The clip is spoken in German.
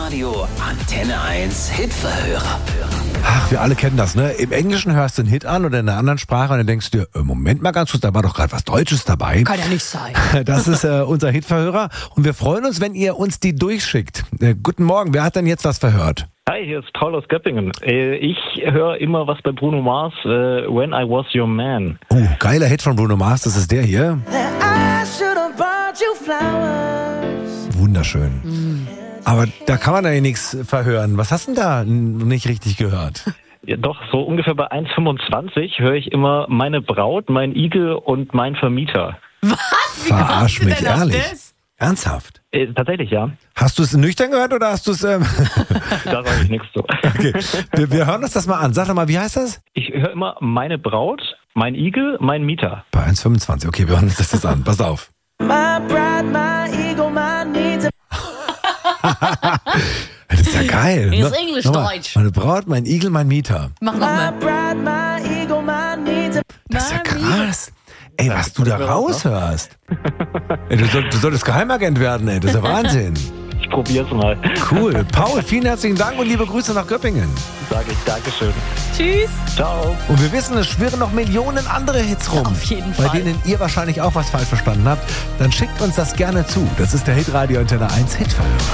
Hitradio Antenne 1 Hitverhörer. Ach, wir alle kennen das, ne? Im Englischen hörst du einen Hit an oder in einer anderen Sprache und dann denkst du dir, Moment mal ganz kurz, da war doch gerade was Deutsches dabei. Kann ja nicht sein. Das ist unser Hitverhörer und wir freuen uns, wenn ihr uns die durchschickt. Guten Morgen, wer hat denn jetzt was verhört? Hi, hier ist Paul aus Göppingen. Ich höre immer was bei Bruno Mars, When I Was Your Man. Geiler Hit von Bruno Mars, das ist der hier. Wunderschön. Aber da kann man ja nichts verhören. Was hast du denn da nicht richtig gehört? Ja, doch, so ungefähr bei 1,25 höre ich immer meine Braut, mein Igel und mein Vermieter. Was? Wie Verarsch kommst du mich, denn auf ehrlich. das? Ernsthaft? Tatsächlich, ja. Hast du es nüchtern gehört oder hast du es... Da sage ich nichts zu. Okay. Wir hören uns das mal an. Sag doch mal, wie heißt das? Ich höre immer meine Braut, mein Igel, mein Mieter. Bei 1,25. Okay, wir hören uns das jetzt an. Pass auf. My bride, my eagle, my needs. Das ist ja geil. Ist Ne? Englisch, Nochmal. Deutsch. Meine Braut, mein Igel, mein Mieter. Mach My nochmal. bride, my eagle, my needs. Das ist ja krass. Ey, was du da raushörst. Ey, du solltest Geheimagent werden, ey. Das ist ja Wahnsinn. Ich probiere es mal. Cool. Paul, vielen herzlichen Dank und liebe Grüße nach Göppingen. Sage ich Dankeschön. Tschüss. Ciao. Und wir wissen, es schwirren noch Millionen andere Hits rum. Auf jeden Bei Fall. denen ihr wahrscheinlich auch was falsch verstanden habt. Dann schickt uns das gerne zu. Das ist der Hitradio Antenne 1 Hitverhörer.